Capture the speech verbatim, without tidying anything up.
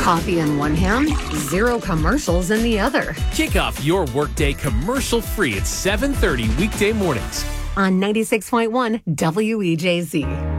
Coffee in one hand, zero commercials in the other. Kick off your workday commercial-free at seven thirty weekday mornings on ninety-six point one W E J Z.